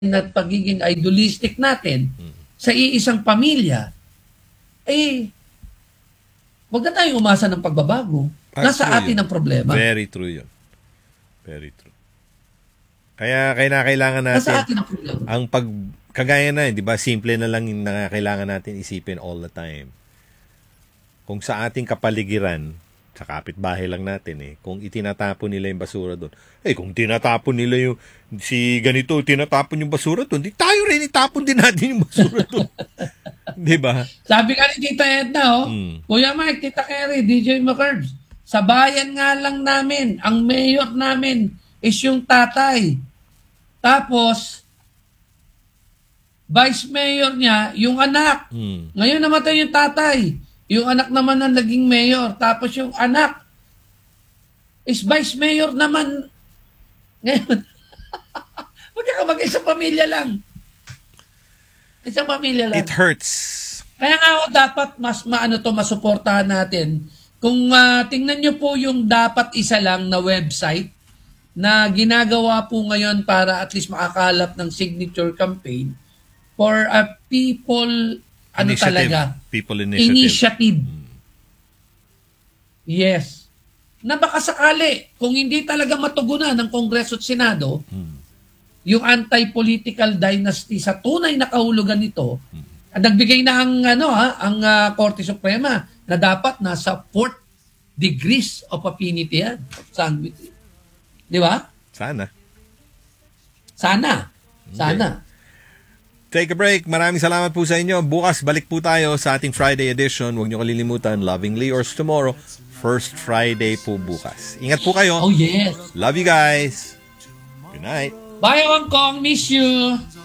at pagiging idealistic natin sa iisang pamilya, wag na tayong umasa ng pagbabago. Nasa atin ang problema. Very true yun. Very true. Kaya kailangan natin Nasa atin ang problema. kagaya na, di ba, simple na lang yung kailangan natin isipin all the time. Kung sa ating kapaligiran, sa kapitbahay lang natin kung itinatapon nila yung basura doon. Kung tinatapon nila yung si ganito, tinatapon yung basura doon, di tayo rin itapon din natin yung basura doon. Di ba? Sabi ka ni Tita Edna, Kuya Mike, Tita Kerry, DJ McCurbs, sa bayan nga lang namin, ang mayor namin is yung tatay. Tapos, vice mayor niya, yung anak. Ngayon namatay yung tatay. Yung anak naman ang naging mayor. Tapos yung anak is vice mayor naman. Ngayon, magkaka mag-isang pamilya lang. Isang pamilya lang. It hurts. Kaya nga dapat mas masuportahan natin. Kung tingnan nyo po yung dapat isa lang na website na ginagawa po ngayon para at least makakalap ng signature campaign for a people People initiative. Yes. Na baka sakali, kung hindi talaga matugunan ng Kongreso at Senado, yung anti-political dynasty sa tunay na kahulugan nito, nagbigay na ang Korte Suprema na dapat nasa 4th degrees of affinity yan. Di ba? Sana. Okay. Take a break. Maraming salamat po sa inyo. Bukas, balik po tayo sa ating Friday edition. Huwag niyo kalilimutan, Lovingly Yours tomorrow. First Friday po bukas. Ingat po kayo. Oh, yes. Love you guys. Good night. Bye, Hong Kong. Miss you.